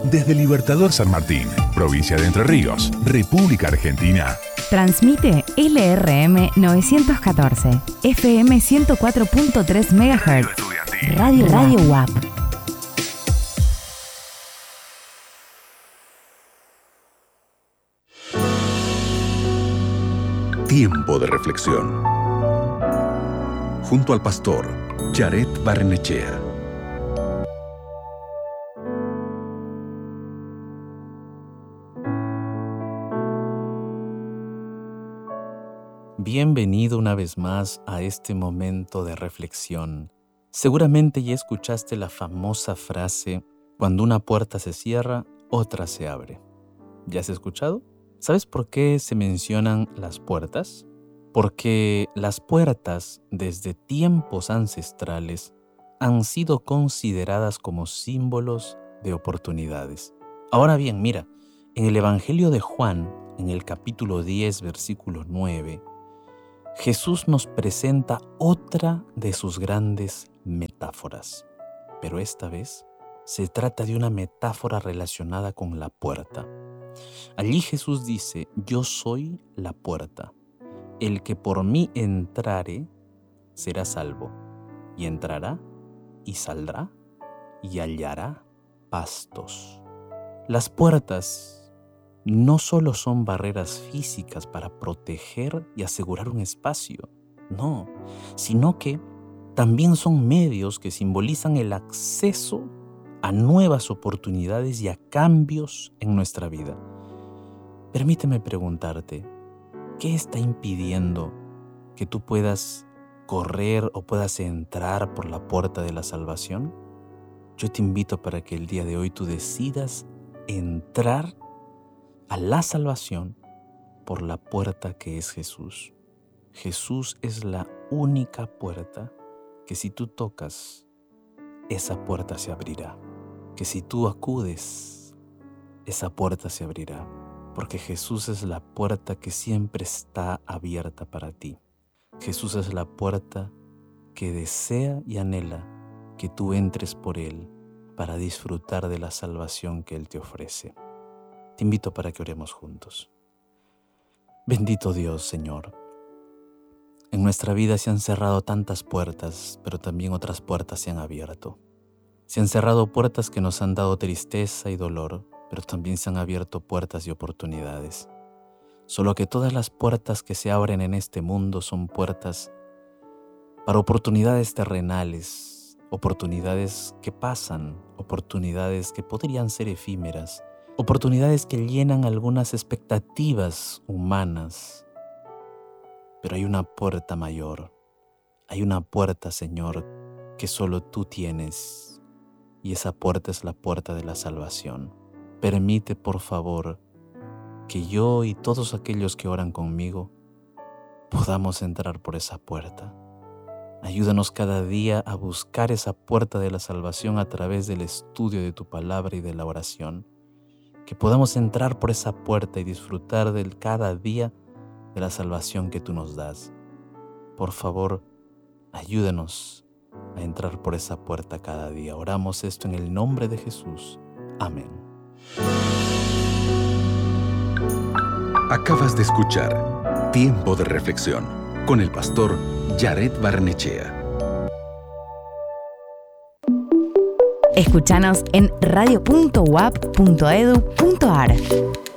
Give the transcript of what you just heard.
Desde Libertador San Martín, provincia de Entre Ríos, República Argentina. Transmite LRM 914, FM 104.3 MHz. Radio UAP. Tiempo de reflexión. Junto al pastor Yaret Barrenechea. Bienvenido una vez más a este momento de reflexión. Seguramente ya escuchaste la famosa frase, cuando una puerta se cierra, otra se abre. ¿Ya has escuchado? ¿Sabes por qué se mencionan las puertas? Porque las puertas, desde tiempos ancestrales, han sido consideradas como símbolos de oportunidades. Ahora bien, mira, en el Evangelio de Juan, en el capítulo 10, versículo 9, Jesús nos presenta otra de sus grandes metáforas, pero esta vez se trata de una metáfora relacionada con la puerta. Allí Jesús dice: yo soy la puerta, el que por mí entrare será salvo, y entrará y saldrá y hallará pastos. Las puertas no solo son barreras físicas para proteger y asegurar un espacio, no, sino que también son medios que simbolizan el acceso a nuevas oportunidades y a cambios en nuestra vida. Permíteme preguntarte, ¿qué está impidiendo que tú puedas correr o puedas entrar por la puerta de la salvación? Yo te invito para que el día de hoy tú decidas entrar a la salvación por la puerta que es Jesús. Jesús es la única puerta que si tú tocas, esa puerta se abrirá. Que si tú acudes, esa puerta se abrirá. Porque Jesús es la puerta que siempre está abierta para ti. Jesús es la puerta que desea y anhela que tú entres por Él para disfrutar de la salvación que Él te ofrece. Te invito para que oremos juntos. Bendito Dios, Señor. En nuestra vida se han cerrado tantas puertas, pero también otras puertas se han abierto. Se han cerrado puertas que nos han dado tristeza y dolor, pero también se han abierto puertas y oportunidades. Solo que todas las puertas que se abren en este mundo son puertas para oportunidades terrenales, oportunidades que pasan, oportunidades que podrían ser efímeras, oportunidades que llenan algunas expectativas humanas. Pero hay una puerta mayor, hay una puerta, Señor, que solo tú tienes, y esa puerta es la puerta de la salvación. Permite, por favor, que yo y todos aquellos que oran conmigo podamos entrar por esa puerta. Ayúdanos cada día a buscar esa puerta de la salvación a través del estudio de tu palabra y de la oración. Que podamos entrar por esa puerta y disfrutar del cada día de la salvación que tú nos das. Por favor, ayúdanos a entrar por esa puerta cada día. Oramos esto en el nombre de Jesús. Amén. Acabas de escuchar Tiempo de Reflexión con el pastor Yaret Barrenechea. Escúchanos en radio.uap.edu.ar.